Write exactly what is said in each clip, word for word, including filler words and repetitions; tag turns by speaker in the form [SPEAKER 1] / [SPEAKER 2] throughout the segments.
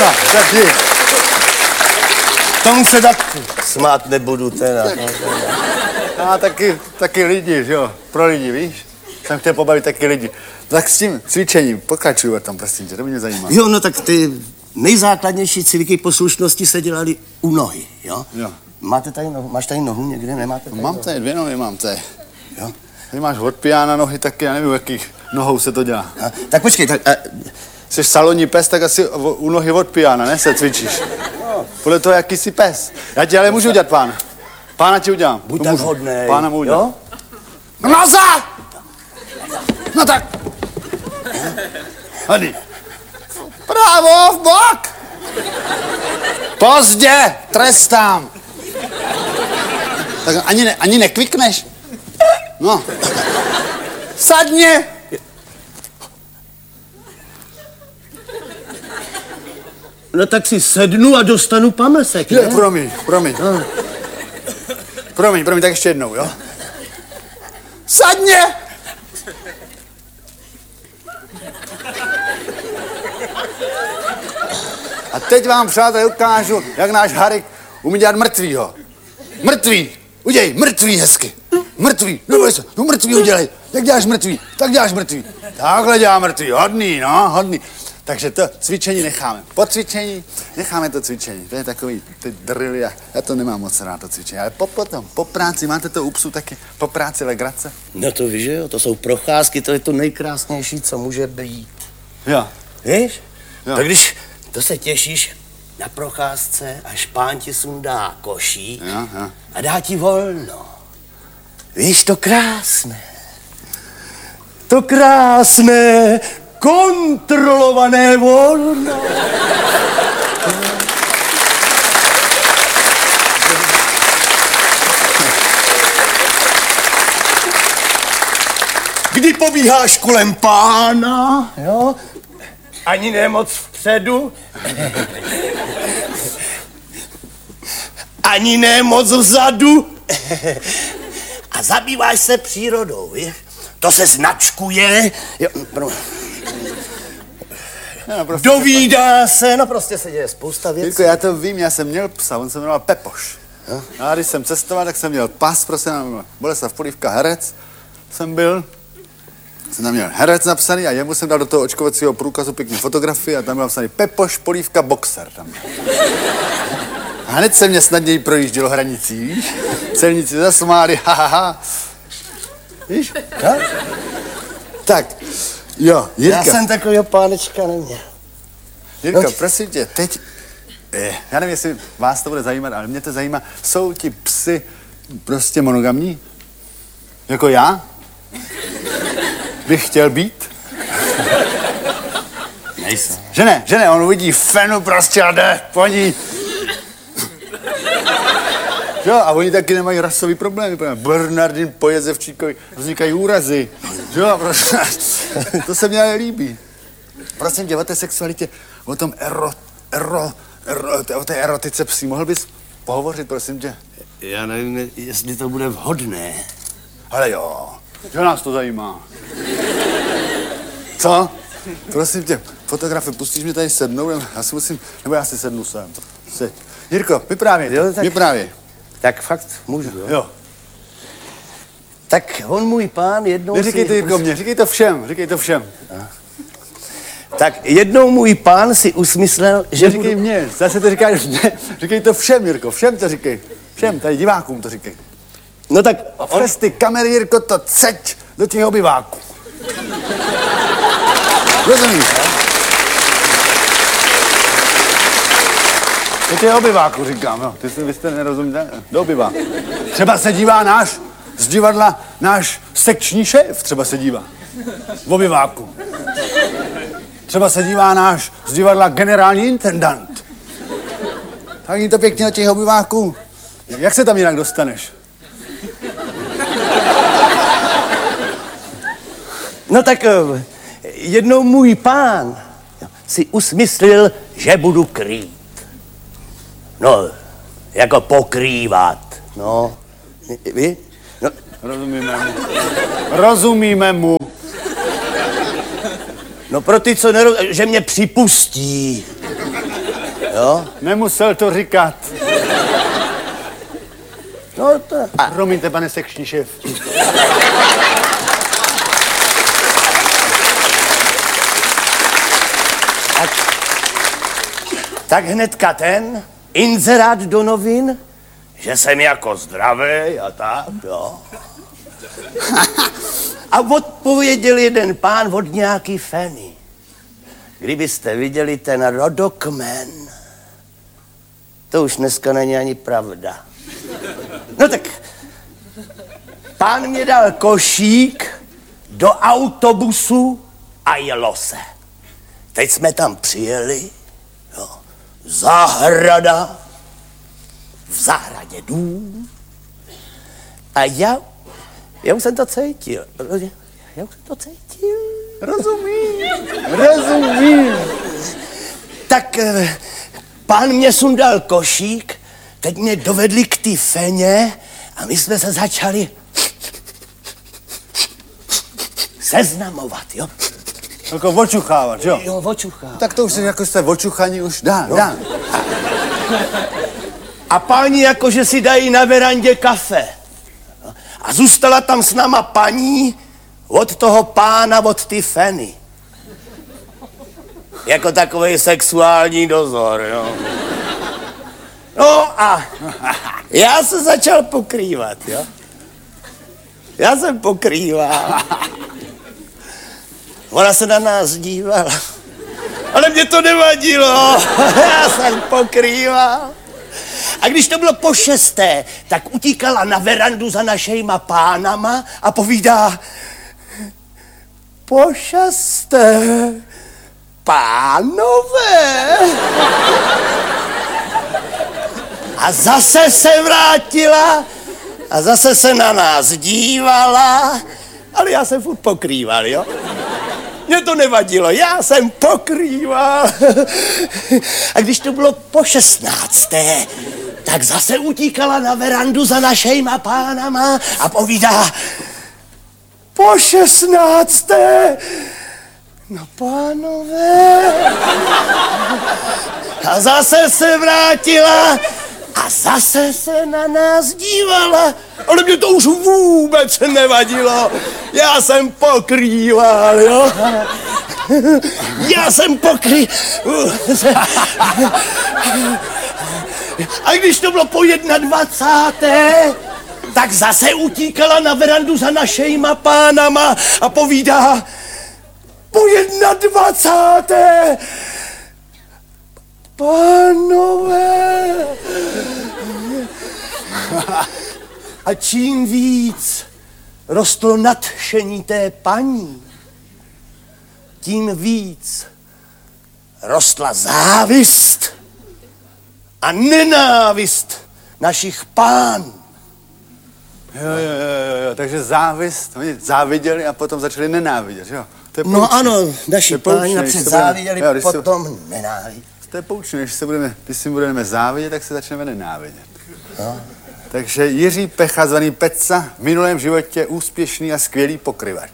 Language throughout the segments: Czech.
[SPEAKER 1] No, tak je. Tomu se tak smát nebudu teda. A taky, taky lidi, že jo, pro lidi, víš? Jsem chtěl pobavit taky lidi. Tak s tím cvičením, pokračuju tam, prosím tě, to mě zajímá.
[SPEAKER 2] Jo, no tak ty nejzákladnější cviky poslušnosti se dělaly u nohy, jo?
[SPEAKER 1] Jo.
[SPEAKER 2] Máte tady nohu, máš tady nohu někde, nemáte tady
[SPEAKER 1] Mám
[SPEAKER 2] nohu?
[SPEAKER 1] tady dvě nohy, mám tady.
[SPEAKER 2] Jo.
[SPEAKER 1] Ty máš od pijána nohy, tak já nevím, jakých nohou se to dělá.
[SPEAKER 2] A, tak počkej, tak... A,
[SPEAKER 1] Jsi salonní pes, tak asi u nohy od pijána, ne, se cvičíš. Podle toho, jaký jsi pes. Já ti ale můžu udělat, pána. Pána ti udělám.
[SPEAKER 2] buď tak hodnej.
[SPEAKER 1] Pána mu udělám.
[SPEAKER 2] Jo?
[SPEAKER 1] No za! No tak. Hady. Právo v bok! Pozdě, trestám. Tak ani, ne, ani nekvikneš. No. Sadně.
[SPEAKER 2] No tak si sednu a dostanu pamlsek, ne?
[SPEAKER 1] Je, promiň, promiň. No. Promiň, promiň, tak ještě jednou, jo? Sadně! A teď vám, přátelé, ukážu, jak náš Harik umí dělat mrtvýho. Mrtvý! Udělej, mrtvý hezky. Mrtvý, neboj se, no mrtvý udělej. Jak děláš mrtvý? Tak děláš mrtvý. Takhle dělá mrtvý, hodný, no, hodný. Takže to cvičení necháme. Po cvičení necháme to cvičení. To je takový, ty drily, já, já to nemám moc rád, to cvičení. Ale po, potom, po práci, máte to u psů taky, po práci legrace?
[SPEAKER 2] No to víš, jo, to jsou procházky, to je to nejkrásnější, co může být.
[SPEAKER 1] Jo.
[SPEAKER 2] Víš?
[SPEAKER 1] Jo.
[SPEAKER 2] Tak když to se těšíš na procházce, až pán ti sundá koší
[SPEAKER 1] Jo, jo.
[SPEAKER 2] a dá ti volno. Víš, to krásné. To krásné, kontrolované volno. Kdy pobíháš kolem pána, jo? Ani ne moc vpředu, ani ne moc vzadu. A zabýváš se přírodou, víš? To se značkuje, jo,
[SPEAKER 1] No, prostě
[SPEAKER 2] dovídá se, no prostě se děje spousta věcí.
[SPEAKER 1] Jirko, já to vím, já jsem měl psa, on se jmenoval Pepoš.
[SPEAKER 2] Jo?
[SPEAKER 1] A když jsem cestoval, tak jsem měl pas, prostě Boleslav Polívka, herec jsem byl. Jsem tam měl herec napsaný a jemu jsem dal do toho očkovacího průkazu pěkný fotografii a tam byl napsaný Pepoš Polívka boxer. Tam. A hned se mě snadněji projíždělo hranicí, víš? Celníci zasmáli, ha, ha, ha. Víš?
[SPEAKER 2] Ja?
[SPEAKER 1] Tak, jo, Jirka.
[SPEAKER 2] Já jsem takovýho pánečka neměl.
[SPEAKER 1] Jirko,
[SPEAKER 2] No.
[SPEAKER 1] prosím tě, teď, eh, já nevím, jestli vás to bude zajímat, ale mě to zajímá, jsou ti psy prostě monogamní? Jako já? Bych chtěl být?
[SPEAKER 2] Nejsem.
[SPEAKER 1] Že ne, že ne, on uvidí fenu prostě a jde po ní. Jo, a oni taky nemají rasový problémy. Bernardin po Jezevčíkovi vznikají úrazy. Jo, prostě, to se mně ale líbí. Prosím tě, o té sexualitě, o tom ero, ero, ero, o té erotice psí, mohl bys pohovořit, prosím tě?
[SPEAKER 2] Já nevím, jestli to bude vhodné.
[SPEAKER 1] Ale jo, že nás to zajímá. Co? Prosím tě, fotografy, pustíš mě tady sednout? Já si musím, nebo já si sednu sem. Seď. Jirko, vyprávěj,
[SPEAKER 2] Jo, tak-
[SPEAKER 1] vyprávěj.
[SPEAKER 2] Tak fakt můžu, jo?
[SPEAKER 1] Jo.
[SPEAKER 2] Tak on můj pán jednou
[SPEAKER 1] Neříkej
[SPEAKER 2] si...
[SPEAKER 1] to, Jirko, mě, říkej to všem, říkej to všem.
[SPEAKER 2] Tak jednou můj pán si usmyslel, že
[SPEAKER 1] Neříkej mě, zase to říkáš mě, říkej to všem, Jirko, všem to říkej. Všem, tady divákům to říkej.
[SPEAKER 2] No tak on...
[SPEAKER 1] Přes ty kamery, Jirko, to ceď do těch obyváků. Rozumíš? Do těch obyváků říkám, no. Ty jsi, vy jste nerozumíte? Do obyváků. Třeba se dívá náš, z divadla, náš sekční šéf třeba se dívá. V obyváku. Třeba se dívá náš z divadla generální intendant. Tak jim to pěkně do těch obyváků. Jak se tam jinak dostaneš?
[SPEAKER 2] No tak eh, jednou můj pán si usmyslil, že budu krýt. No, jako pokrývat, no. Vy? No,
[SPEAKER 1] Rozumíme mu. Rozumíme mu.
[SPEAKER 2] no pro ty, co neroz... že mě připustí. Jo?
[SPEAKER 1] Nemusel to říkat.
[SPEAKER 2] No to... A.
[SPEAKER 1] Promiňte, pane sekční šéf.
[SPEAKER 2] Tak, tak hnedka ten inzerát do novin, že jsem jako zdravý a tak, jo. A odpověděl jeden pán od nějaký Feny. Kdybyste viděli ten rodokmen, to už dneska není ani pravda. No tak, pán mě dal košík do autobusu a jelo se. Teď jsme tam přijeli, jo, zahrada, v zahradě dům a já, já už jsem to cítil, já už jsem to cítil.
[SPEAKER 1] Rozumím, rozumím.
[SPEAKER 2] Tak pán mě sundal košík, teď mě dovedli k té Feně a my jsme se začali seznamovat, jo.
[SPEAKER 1] Jako očuchávat, jo?
[SPEAKER 2] Jo, očuchávat.
[SPEAKER 1] Tak to už je jako jste očuchaní už dá,
[SPEAKER 2] Jo.
[SPEAKER 1] dá.
[SPEAKER 2] A páni jakože si dají na verandě kafe. A zůstala tam s náma paní od toho pána, od ty Feny. Jako takový sexuální dozor, jo. No a já se začal pokrývat, jo. Já jsem pokrýval. Ona se na nás dívala. Ale mě to nevadilo. Já jsem pokrýval. A když to bylo po šesté, tak utíkala na verandu za našejma pánama a povídá: po šesté, pánové. A zase se vrátila a zase se na nás dívala, ale já jsem furt pokrýval, jo? Mně to nevadilo, já jsem pokrýval. A když to bylo po šestnácté, tak zase utíkala na verandu za našejma pánama a povídá: po šestnácté, no pánové. A zase se vrátila a zase se na nás dívala. Ale mě to už vůbec nevadilo. Já jsem pokrýval, jo. Já jsem pokrý... A když to bylo po jednadvacáté, tak zase utíkala na verandu za našejma pánama a povídá: po jednadvacáté, pánové. A čím víc rostlo nadšení té paní, tím víc rostla závist a nenávist našich pánů.
[SPEAKER 1] Jo, jo, jo, jo, takže závist, oni záviděli a potom začali nenávidět, jo? To je
[SPEAKER 2] No
[SPEAKER 1] poučný.
[SPEAKER 2] ano, naši
[SPEAKER 1] To je
[SPEAKER 2] páni
[SPEAKER 1] poučný,
[SPEAKER 2] napřed
[SPEAKER 1] když se budeme-
[SPEAKER 2] záviděli,
[SPEAKER 1] jo, když se-
[SPEAKER 2] potom nenáviděli.
[SPEAKER 1] To je poučné, když se budeme, když si budeme závidět, tak se začneme nenávidět. No. Takže Jiří Pecha, zvaný Peca, v minulém životě úspěšný a skvělý pokryvač.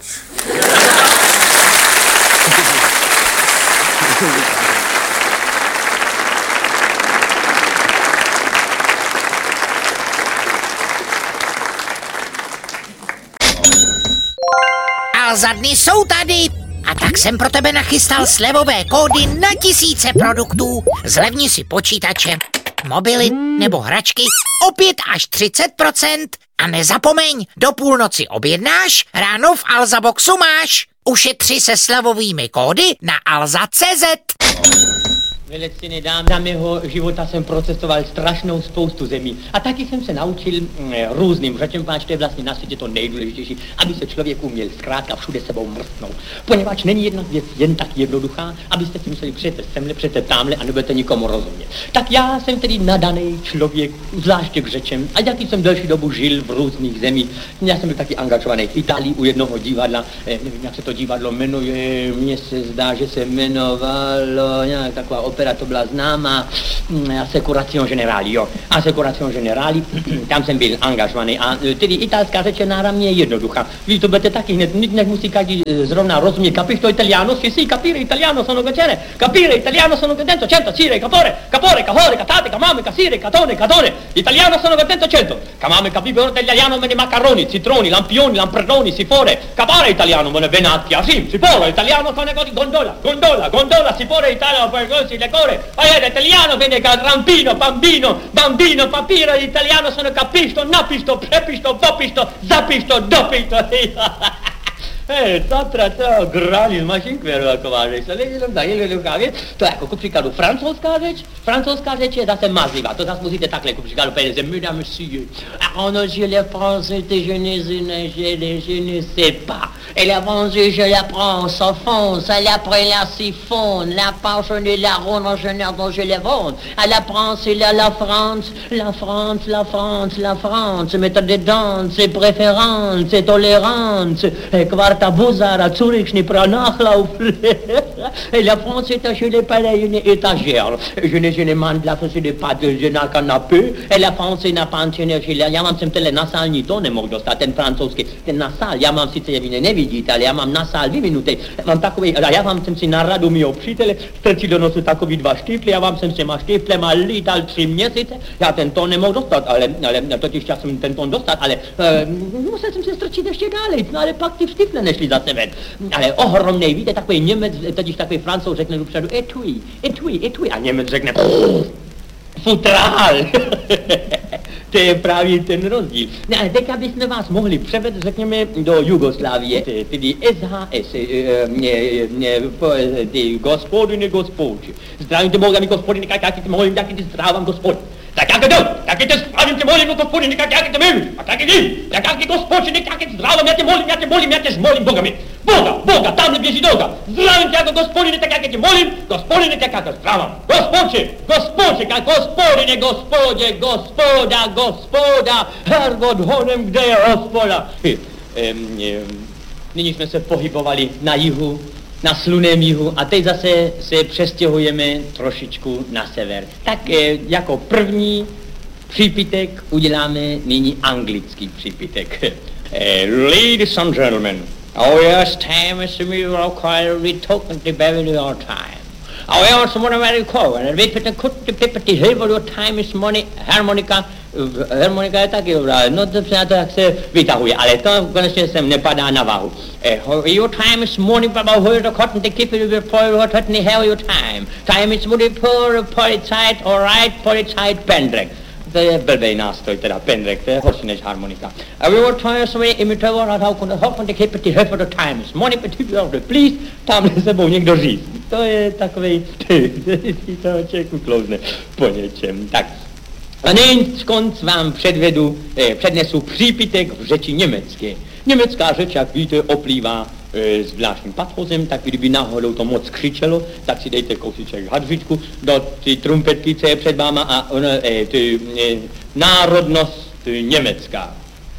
[SPEAKER 3] A za dny jsou tady. A tak jsem pro tebe nachystal slevové kódy na tisíce produktů. Zlevni si počítače, mobily nebo hračky o pět až třicet procent. A nezapomeň, do půlnoci objednáš, ráno v Alza Boxu máš. Ušetři se slevovými kódy na alza tečka cé zet.
[SPEAKER 4] Velectěné dámy, za mého života jsem procestoval strašnou spoustu zemí a taky jsem se naučil mm, různým řečem, páč, to je vlastně na světě to nejdůležitější, aby se člověk uměl zkrátka všude sebou mrtnout. Poněvadž není jedna věc jen tak jednoduchá, abyste si museli přijete semhle, přijete tamhle a nebudete nikomu rozumět. Tak já jsem tedy nadaný člověk, zvláště k řečem, a jaký jsem delší dobu žil v různých zemích. Já jsem byl taky angažovaný v Itálii u jednoho divadla, eh, nevím, jak se to divadlo jmenuje, mně se zdá, že se jmenovalo nějak taková opera to byla známá Assicurazione Generali, jo. Assicurazione Generali, tam jsem byl angažovaný a tedy italská řeč je náramně jednoduchá. Vy to budete taky hned, nemusí každý zrovna rozumět, capisci to italiano, sì sì, capire italiano sono piacere, capire italiano sono contento, cento, cire, capore, capore, cahore, catate, camame, casire, catone, catone, italiano sono contento, cento, camame, capibero italiano, me ne macaroni, citroni, lampioni, lampredoni, sifore, capare italiano, me ne venati, sì, sifore, italiano sono così, gondola, gondola, gondola, sifore, italiano, poi così, le core, poi italiano, viene rampino, bambino, bambino, papiro, italiano sono capisto, napisto, prepisto, popisto, zapisto, dopisto, Eh, tatra, to grali z mašinkveru, ako vážeš sa, nedělám za jednoduchá věc. To je jako ku příkladu francouzská řeč, francouzská řeč je zase mazlivá, to zase musíte takhle, ku příkladu peníze, mesdames, monsieur, on a je le français, je ne sais, je ne, je ne sais pas, et la français, je la prends, s'enfonce, elle après la siphonne, la pensionne, la ronde, je ne, dont je les vende, à la France, il y a la France, la France, la France, la France, méthode de danse, c'est préférence, c'est tolérance, et quarta bozara, zurichni pranachlauf, et la France est chez les palais, une étagère, je ne, je ne mande la France, de pas de, je n'ai canapé, et la France n'a pas chez les, já mám sem tele nasální to nemohl dostat, ten francouzský, ten nasál, já mám sice je vy nevidíte, ale já mám nasál vyvinutý, mám takový, a já vám jsem si na radu mýho přítele strčí do nosu takový dva štífly, já vám jsem s těma štíflema lítal tři měsíce, já ten tón nemohl dostat, ale, ale totiž já jsem ten tón dostat, ale uh, musel jsem se strčit ještě dále, no ale pak ty štífle nešli zase ven, ale ohromnej, víte, takový Němec, totiž takový Francouz řekne dopředu etui, etui, etui, a Němec řekne futrál. To je právě ten rozdíl. No, ale teď, abychom vás mohli převést, řekněme, do Jugoslávie, tedy S H S, ty gospodine, gospodči. Zdravím tě, moga mi gospodine, jak ty molim, jak ty zdravám gospodine. Tak jak to, jak tě zdravím tě, molim, gospodine, jak tě milím, a jak tě, jak tě gospodine, jak tě zdravám, já tě molím, já tě molím, já tě zmolím Boga mi. Boga, Boga, tam běží Boga. Zdravím tě jako gospodine, tak jak tě molím, gospodine, tak jak tě zdravám. Gospodče, gospodče, jak gospodine, gospodě, gospoda, gospoda, Hervod honem, kde je hospoda. Nyní jsme se pohybovali na jihu, na sluném jihu a teď zase se přestěhujeme trošičku na sever. Tak jako první přípitek uděláme nyní anglický přípitek. Ladies and gentlemen, oh yes, time is me require we talking to Beverly all time. Oh yes, someone very cool, and we put the cut the paper to help your time is money, harmonika, harmonika je taky dobrá, no to se tak se vytahuje, ale to konečně sem nepadá na váhu. Your time is money, but hold the cotton to keep it before you got the hell your time. Time is money, poor, policite, all right, policite, pendrek. To je blbej nástroj, teda pendrek, to je horší než harmonika. A we were trying to say, imitator, not how can how can the keep it help for the time is money, but if you have the please, tam sebou někdo říct. To je takovej, toho člověk uklouzne po něčem. Tak. A nyní skonc vám předvedu, eh, přednesu přípitek v řeči německé. Německá řeč, jak víte, oplývá eh, zvláštním pathozem, tak kdyby náhodou to moc křičelo, tak si dejte kousíček hadřičku do ty trumpetky, co je před váma a ono, eh, ty, eh, národnost eh, německá.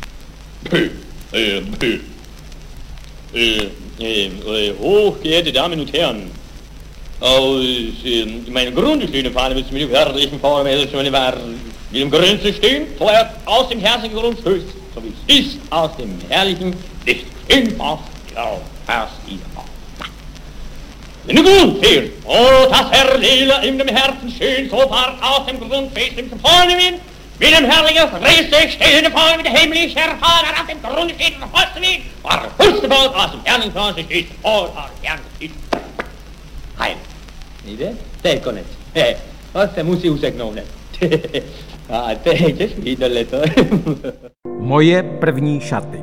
[SPEAKER 4] Hochgeehrte Damen und Herren, aus äh, meinem Grunde stehen Fahne mit dem herzlichen Vordermäßig war mit dem Grünste stehen, vorher aus dem herzlichen Grund stößt, so wie es ist, aus dem herrlichen Licht in Fast, genau, erst ihr wenn du gut fährst, oh, das Herr Lila in dem Herzen schön, so fahrt aus dem Grund fest im Vorne hin, mit dem herrlichen Friede stehen vorne mit dem himmlischen Vater auf dem Grund steht im Holste Weg, war Holstebord aus dem herrlichen Grund steht vor der herrlichen Heim. Víte? To je konec. He, to se musí useknout hned. A to je těžký tohleto.
[SPEAKER 5] Moje první šaty.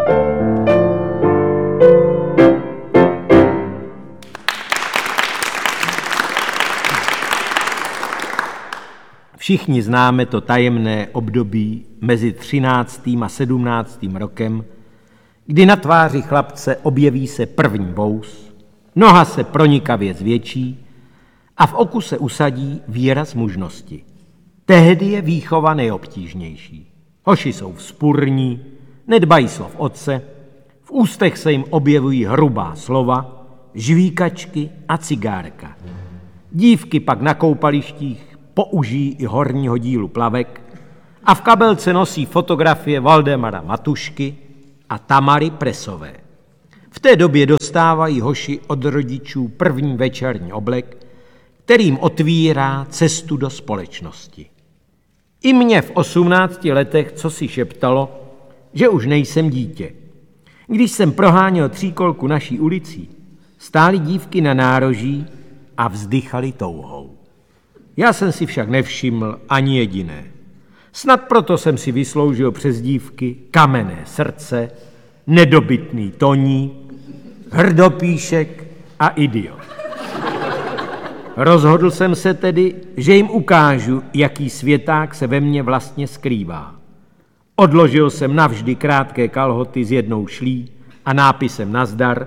[SPEAKER 5] Všichni známe to tajemné období mezi třináctým a sedmnáctým rokem, kdy na tváři chlapce objeví se první vous, noha se pronikavě zvětší a v oku se usadí výraz mužnosti. Tehdy je výchova nejobtížnější. Hoši jsou vzpurní, nedbají slov otce, v ústech se jim objevují hrubá slova, žvíkačky a cigárka. Dívky pak na koupalištích použijí i horního dílu plavek a v kabelce nosí fotografie Valdemara Matušky a Tamary Presové. V té době dostávají hoši od rodičů první večerní oblek, kterým otvírá cestu do společnosti. I mě v osmnácti letech co si šeptalo, že už nejsem dítě. Když jsem proháněl tříkolku naší ulicí, stály dívky na nároží a vzdychali touhou. Já jsem si však nevšiml ani jediné. Snad proto jsem si vysloužil přes dívky Kamenné srdce, Nedobytný Toník, Hrdopíšek a Idiot. Rozhodl jsem se tedy, že jim ukážu, jaký světák se ve mně vlastně skrývá. Odložil jsem navždy krátké kalhoty s jednou šlí a nápisem nazdar,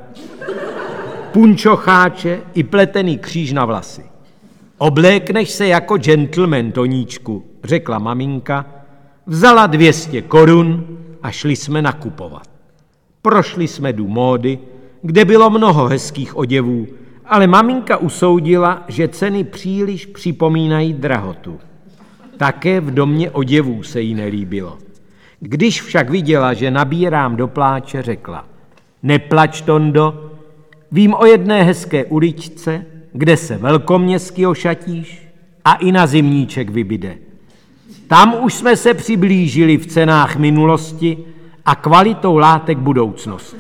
[SPEAKER 5] punčocháče i pletený kříž na vlasy. Oblékneš se jako gentleman, Toníčku, řekla maminka, vzala dvě stě korun a šli jsme nakupovat. Prošli jsme dům módy, kde bylo mnoho hezkých oděvů, ale maminka usoudila, že ceny příliš připomínají drahotu. Také v domě oděvů se jí nelíbilo. Když však viděla, že nabírám do pláče, řekla, neplač, Tondo, vím o jedné hezké uličce, kde se velkoměstsky ošatíš a i na zimníček vybyde. Tam už jsme se přiblížili v cenách minulosti a kvalitou látek budoucnosti.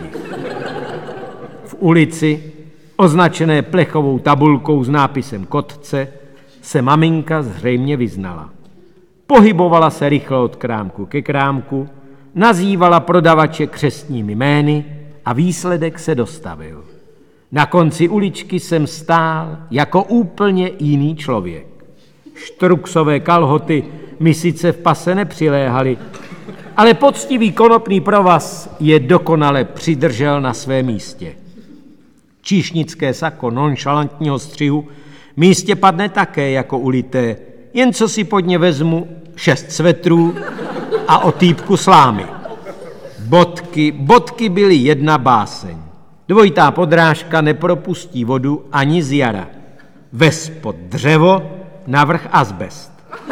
[SPEAKER 5] V ulici, označené plechovou tabulkou s nápisem Kotce, se maminka zřejmě vyznala. Pohybovala se rychle od krámku ke krámku, nazývala prodavače křestními jmény a výsledek se dostavil. Na konci uličky jsem stál jako úplně jiný člověk. Štruksové kalhoty mi sice v pase nepřiléhaly, ale poctivý konopný provaz je dokonale přidržel na svém místě. Číšnické sako nonšalantního střihu místě padne také jako ulité, jen co si pod ně vezmu šest svetrů a otýpku slámy. Bodky, bodky byly jedna báseň. Dvojitá podrážka nepropustí vodu ani z jara. Vespod dřevo, navrch azbest.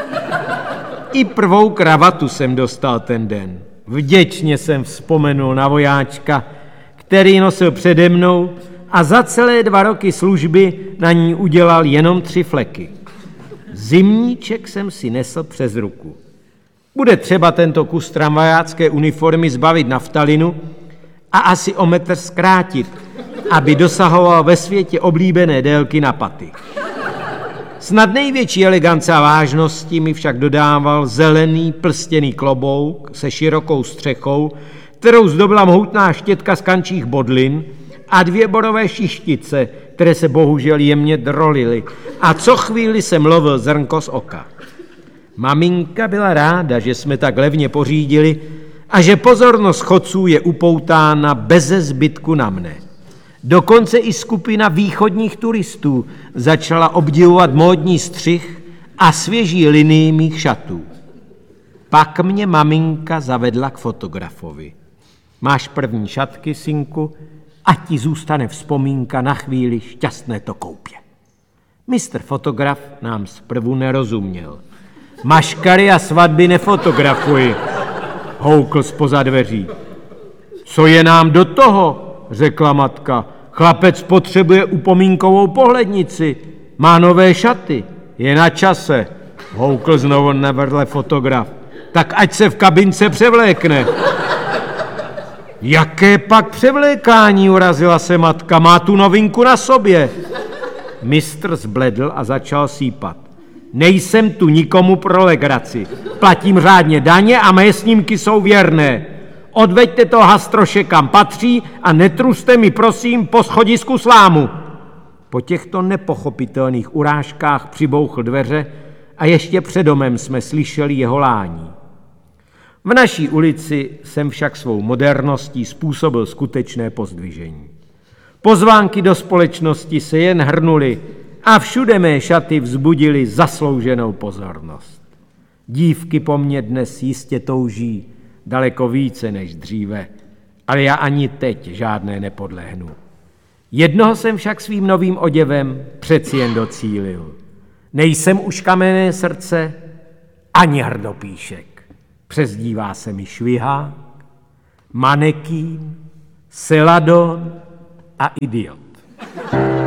[SPEAKER 5] I prvou kravatu jsem dostal ten den. Vděčně jsem vzpomenul na vojáčka, který nosil přede mnou a za celé dva roky služby na ní udělal jenom tři fleky. Zimníček jsem si nesl přes ruku. Bude třeba tento kus tramvajácké uniformy zbavit naftalinu a asi o metr zkrátit, aby dosahoval ve světě oblíbené délky na paty. Snad největší elegance a vážnosti mi však dodával zelený plstěný klobouk se širokou střechou, kterou zdobila mohutná štětka z kančích bodlin a dvě borové šištice, které se bohužel jemně drolily a co chvíli jsem lovil zrnko z oka. Maminka byla ráda, že jsme tak levně pořídili a že pozornost chodců je upoutána beze zbytku na mne. Dokonce i skupina východních turistů začala obdivovat módní střih a svěží linii mých šatů. Pak mě maminka zavedla k fotografovi. Máš první šatky, synku, ať ti zůstane vzpomínka na chvíli šťastné to koupě. Mistr fotograf nám zprvu nerozuměl. Maškary a svatby nefotografuji, houkl zpoza dveří. Co je nám do toho, řekla matka. Chlapec potřebuje upomínkovou pohlednici, má nové šaty, je na čase, houkl znovu nevedle fotograf. Tak ať se v kabince převlékne. Jaké pak převlékání, urazila se matka, má tu novinku na sobě. Mistr zbledl a začal sípat. Nejsem tu nikomu pro legraci. Platím řádně daně a mé snímky jsou věrné. Odveďte to hastroše kam patří a netruste mi prosím po schodisku slámu. Po těchto nepochopitelných urážkách přibouchl dveře a ještě před domem jsme slyšeli jeho lání. V naší ulici jsem však svou moderností způsobil skutečné pozdvižení. Pozvánky do společnosti se jen hrnuly a všude mé šaty vzbudily zaslouženou pozornost. Dívky po mně dnes jistě touží daleko více než dříve, ale já ani teď žádné nepodlehnu. Jednoho jsem však svým novým oděvem přeci jen docílil. Nejsem už kamenné srdce ani hrdopíšek. Přezdívá se mi švihák, manekín, seladon a idiot.